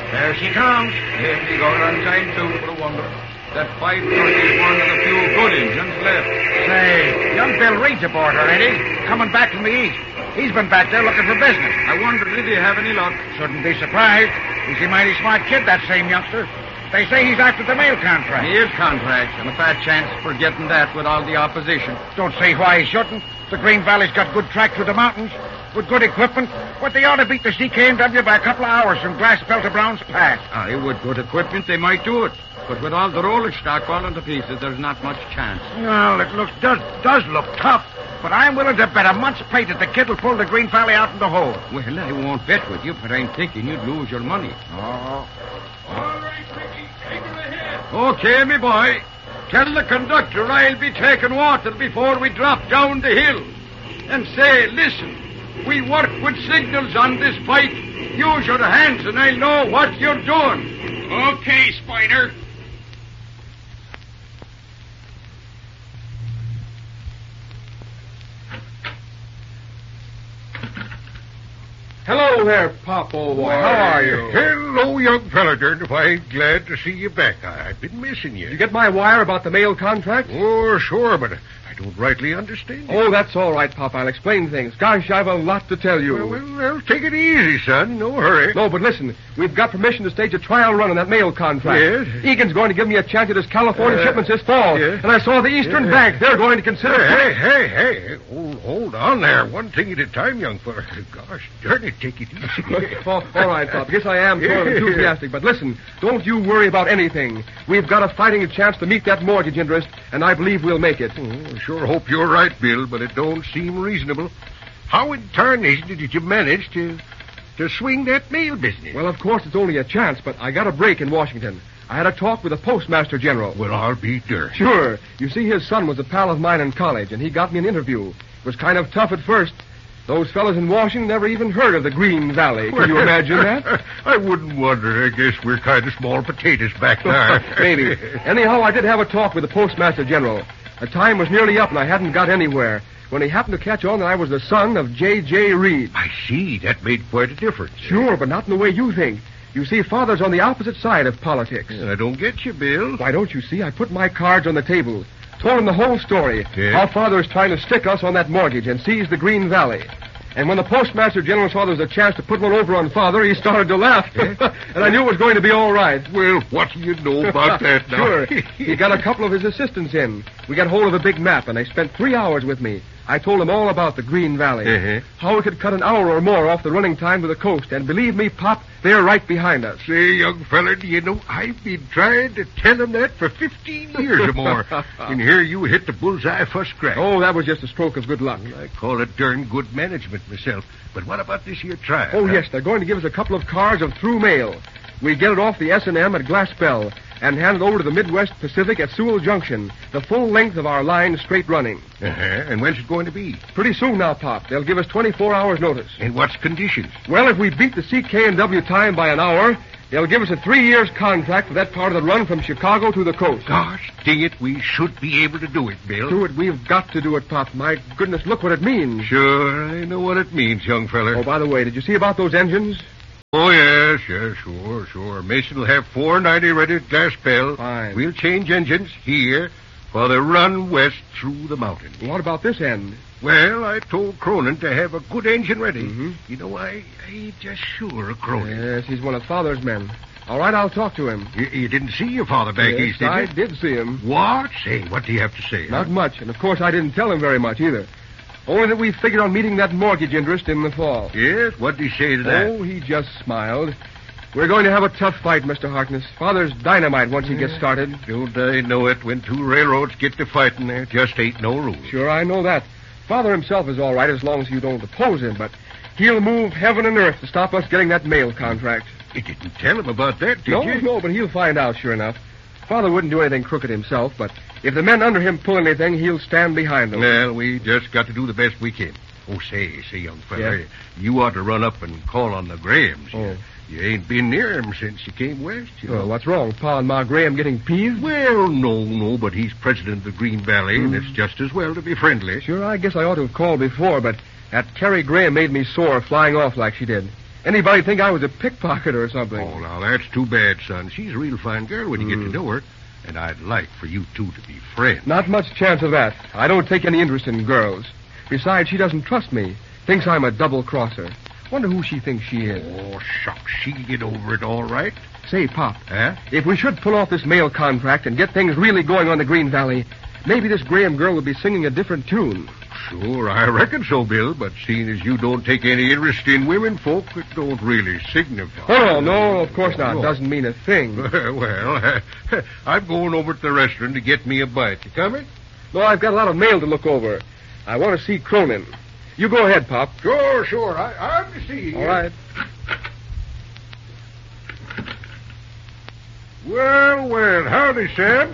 There she comes. Here she goes on time, too, for a wonder. That 530 is one of the few good engines left. Say, young Bill Reed's aboard her, ain't he? Coming back from the east. He's been back there looking for business. I wonder, did he have any luck? Shouldn't be surprised. He's a mighty smart kid, that same youngster. They say he's after the mail contract. He is contract, and a fat chance for getting that with all the opposition. Don't say why he shouldn't. The Green Valley's got good track through the mountains, with good equipment. But they ought to beat the CKNW by a couple of hours from Glassbell to Brown's Pass. Aye, with good equipment, they might do it. But with all the rolling stock falling to pieces, there's not much chance. Well, it does look tough. But I'm willing to bet a month's pay that the kid will pull the Green Valley out in the hole. Well, I won't bet with you, but I'm thinking you'd lose your money. Oh. All right, Ricky, take her ahead. Okay, me boy. Tell the conductor I'll be taking water before we drop down the hill. And say, listen, we work with signals on this bike. Use your hands and I'll know what you're doing. Okay, Spider. Hello there, Pop, old boy. How are you? Hello, young fella, Dern. Why, glad to see you back. I've been missing you. Did you get my wire about the mail contract? Oh, sure, but I don't rightly understand it. Oh, that's all right, Pop. I'll explain things. Gosh, I've a lot to tell you. Well, take it easy, son. No hurry. No, but listen. We've got permission to stage a trial run on that mail contract. Yes? Egan's going to give me a chance at his California shipments this fall. yes. And I saw the Eastern Bank. They're going to consider... Hey. Hold on there. One thing at a time, young fella. Gosh, darn it, take it easy. All right, Pop. Guess I am sort of enthusiastic. But listen, don't you worry about anything. We've got a fighting chance to meet that mortgage interest, and I believe we'll make it. I sure hope you're right, Bill, but it don't seem reasonable. How in tarnation did you manage to swing that mail business? Well, of course, it's only a chance, but I got a break in Washington. I had a talk with the Postmaster General. Well, I'll be darned. Sure. You see, his son was a pal of mine in college, and he got me an interview. It was kind of tough at first. Those fellas in Washington never even heard of the Green Valley. Can you imagine that? I wouldn't wonder. I guess we're kind of small potatoes back there. Maybe. Anyhow, I did have a talk with the Postmaster General. The time was nearly up, and I hadn't got anywhere when he happened to catch on that I was the son of J.J. Reed. I see. That made quite a difference. Sure, but not in the way you think. You see, Father's on the opposite side of politics. I don't get you, Bill. Why don't you see? I put my cards on the table. Told him the whole story. Yeah? How Father is trying to stick us on that mortgage and seize the Green Valley. And when the Postmaster General saw there was a chance to put one over on Father, he started to laugh. Yeah? And I knew it was going to be all right. Well, what do you know about that now? Sure. He got a couple of his assistants in. We got hold of a big map, and they spent 3 hours with me. I told them all about the Green Valley. Uh-huh. How we could cut an hour or more off the running time to the coast. And believe me, Pop, they're right behind us. Say, young fella, do you know, I've been trying to tell them that for 15 years or more. And here you hit the bullseye first crack. Oh, that was just a stroke of good luck. I call it darn good management myself. But what about this here trial? Oh, yes, they're going to give us a couple of cars of through mail. We get it off the S&M at Glassbell and hand it over to the Midwest Pacific at Sewell Junction, the full length of our line straight running. Uh-huh. And when's it going to be? Pretty soon now, Pop. They'll give us 24 hours notice. And what's conditions? Well, if we beat the CKNW time by an hour, they'll give us a 3 years contract for that part of the run from Chicago to the coast. Gosh, dang it, we should be able to do it, Bill. Do it. We've got to do it, Pop. My goodness, look what it means. Sure, I know what it means, young fella. Oh, by the way, did you see about those engines? Oh, yes, sure. Mason will have 490 ready at Glassbell. Fine. We'll change engines here for the run west through the mountains. What about this end? Well, I told Cronin to have a good engine ready. Mm-hmm. You know, I ain't just sure of Cronin. Yes, he's one of Father's men. All right, I'll talk to him. You didn't see your father back Yes, east, did you? I did see him. What? Say, what do you have to say? Not much, and of course I didn't tell him very much either. Only that we figured on meeting that mortgage interest in the fall. Yes? What did he say to that? Oh, he just smiled. We're going to have a tough fight, Mr. Harkness. Father's dynamite once he gets started. Don't I know it? When two railroads get to fighting, there just ain't no rules. Sure, I know that. Father himself is all right as long as you don't oppose him, but he'll move heaven and earth to stop us getting that mail contract. You didn't tell him about that, did you? No, but he'll find out, sure enough. Father wouldn't do anything crooked himself, but if the men under him pull anything, he'll stand behind them. Well, we just got to do the best we can. Oh, say, young fella, Yeah? you ought to run up and call on the Grahams. Oh. You ain't been near him since you came west, you know. Well, what's wrong? Pa and Ma Graham getting peeved? Well, no, but he's president of the Green Valley, and it's just as well to be friendly. Sure, I guess I ought to have called before, but that Carrie Graham made me sore flying off like she did. Anybody think I was a pickpocket or something. Oh, now, that's too bad, son. She's a real fine girl when you get to know her. And I'd like for you two to be friends. Not much chance of that. I don't take any interest in girls. Besides, she doesn't trust me. Thinks I'm a double-crosser. Wonder who she thinks she is. Oh, shucks. She'll get over it all right. Say, Pop. Huh? If we should pull off this mail contract and get things really going on the Green Valley, maybe this Graham girl will be singing a different tune. Sure, I reckon so, Bill. But seeing as you don't take any interest in women folk, it don't really signify. Oh, no, of course not. No. Doesn't mean a thing. Well, I'm going over to the restaurant to get me a bite. You coming? No, I've got a lot of mail to look over. I want to see Cronin. You go ahead, Pop. Sure. I'm to see you. All right. Well, howdy, Sam.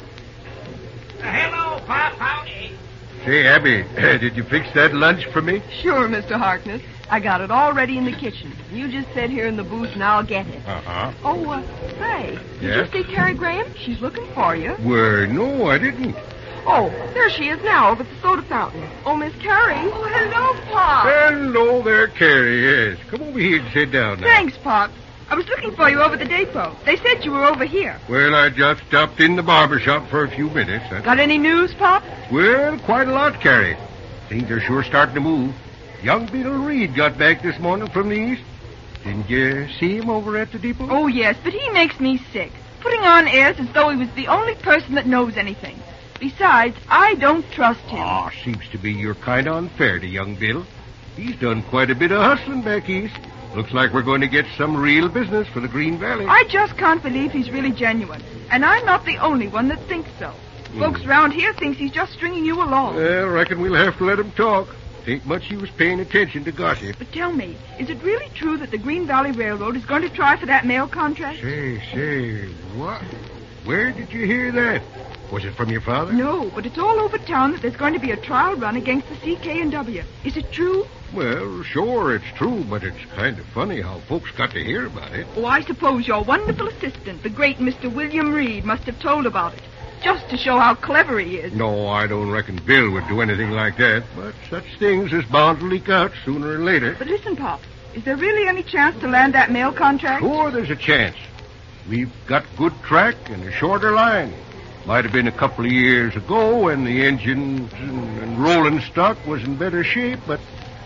Hello, Pop. Howdy. Say, Abby, did you fix that lunch for me? Sure, Mr. Harkness. I got it all ready in the kitchen. You just sit here in the booth and I'll get it. Uh-huh. Oh, hey, did Yeah? you see Carrie Graham? She's looking for you. Well, no, I didn't. Oh, there she is now over at the soda fountain. Oh, Miss Carrie. Oh, hello, Pop. Hello there, Carrie, yes. Come over here and sit down now. Thanks, Pop. I was looking for you over the depot. They said you were over here. Well, I just stopped in the barber shop for a few minutes. Got any news, Pop? Well, quite a lot, Carrie. Things are sure starting to move. Young Bill Reed got back this morning from the east. Didn't you see him over at the depot? Oh, yes, but he makes me sick. Putting on airs as though he was the only person that knows anything. Besides, I don't trust him. Ah, seems to be you're kind of unfair to young Bill. He's done quite a bit of hustling back east. Looks like we're going to get some real business for the Green Valley. I just can't believe he's really genuine. And I'm not the only one that thinks so. Folks around here thinks he's just stringing you along. Well, reckon we'll have to let him talk. Ain't much he was paying attention to gossip. But tell me, is it really true that the Green Valley Railroad is going to try for that mail contract? Say, what? Where did you hear that? Was it from your father? No, but it's all over town that there's going to be a trial run against the CK&W. Is it true? Well, sure, it's true, but it's kind of funny how folks got to hear about it. Oh, I suppose your wonderful assistant, the great Mr. William Reed, must have told about it. Just to show how clever he is. No, I don't reckon Bill would do anything like that, but such things is bound to leak out sooner or later. But listen, Pop, is there really any chance to land that mail contract? Sure, there's a chance. We've got good track and a shorter line. Might have been a couple of years ago when the engines and rolling stock was in better shape, but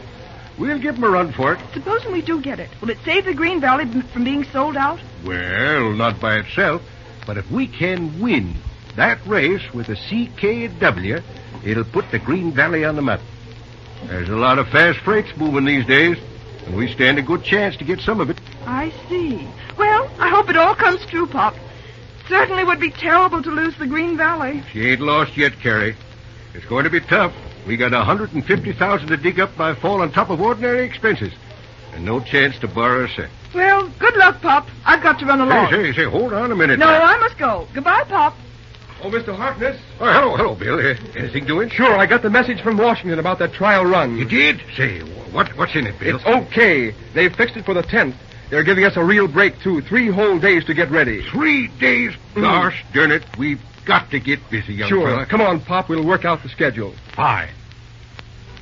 we'll give 'em a run for it. Supposing we do get it, will it save the Green Valley from being sold out? Well, not by itself, but if we can win that race with the CK&W, it'll put the Green Valley on the map. There's a lot of fast freights moving these days, and we stand a good chance to get some of it. I see. Well, I hope it all comes true, Pop. Certainly would be terrible to lose the Green Valley. She ain't lost yet, Carrie. It's going to be tough. We got $150,000 to dig up by fall on top of ordinary expenses, and no chance to borrow a cent. Well, good luck, Pop. I've got to run along. Say, hold on a minute. No, now. I must go. Goodbye, Pop. Oh, Mr. Harkness? Oh, hello, Bill. Anything doing? Sure, I got the message from Washington about that trial run. You did? Say, what's in it, Bill? It's okay. They've fixed it for the 10th. They're giving us a real break, too. 3 whole days to get ready. 3 days? Gosh darn it. We've got to get busy, young Sure. fella. Come on, Pop. We'll work out the schedule. Fine.